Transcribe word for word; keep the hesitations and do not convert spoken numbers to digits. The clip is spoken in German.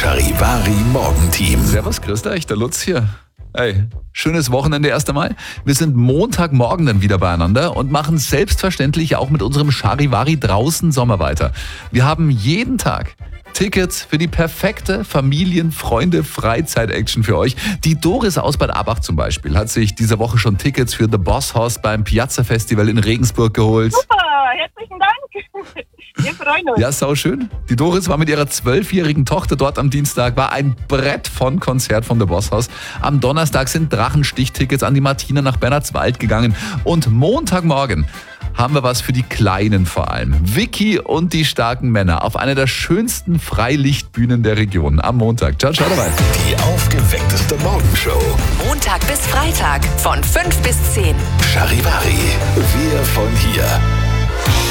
Charivari Morgenteam. Servus, grüß euch, der Lutz hier. Hey, schönes Wochenende erst einmal. Wir sind Montagmorgen dann wieder beieinander und machen selbstverständlich auch mit unserem Charivari draußen Sommer weiter. Wir haben jeden Tag Tickets für die perfekte Familien-, Freunde-, Freizeit-Action für euch. Die Doris aus Bad Abach zum Beispiel hat sich diese Woche schon Tickets für The Boss Hoss beim Piazza Festival in Regensburg geholt. Super, herzlichen Dank. Wir freuen uns. Ja, sau schön. Die Doris war mit ihrer zwölfjährigen Tochter dort am Dienstag, war ein Brett von Konzert von The Boss Hoss. Am Donnerstag sind Drachenstichtickets an die Martina nach Bernhardswald gegangen. Und Montagmorgen haben wir was für die Kleinen vor allem. Vicky und die starken Männer auf einer der schönsten Freilichtbühnen der Region am Montag. Ciao, ciao dabei. Die aufgeweckteste Morgenshow. Montag bis Freitag von fünf bis zehn. Charivari, wir von hier.